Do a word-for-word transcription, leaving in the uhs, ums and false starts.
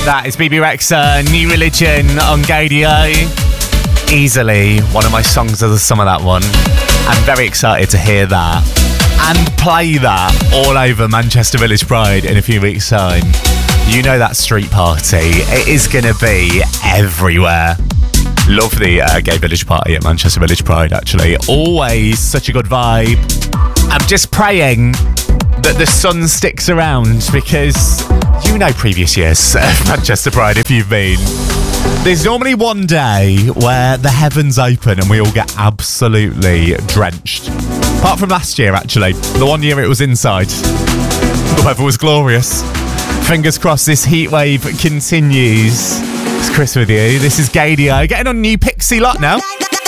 That is B B Rexha, New Religion on Gaydio. Easily one of my songs of the summer, that one. I'm very excited to hear that and play that all over Manchester Village Pride in a few weeks' time. You know that street party, it is going to be everywhere. Love the uh, gay village party at Manchester Village Pride, actually. Always such a good vibe. I'm just praying that the sun sticks around, because you know previous years of Manchester Pride, if you've been. There's normally one day where the heavens open and we all get absolutely drenched. Apart from last year, actually. The one year it was inside. The weather was glorious. Fingers crossed this heat wave continues. It's Chris with you. This is Gaydio. Getting on New Pixie lot now.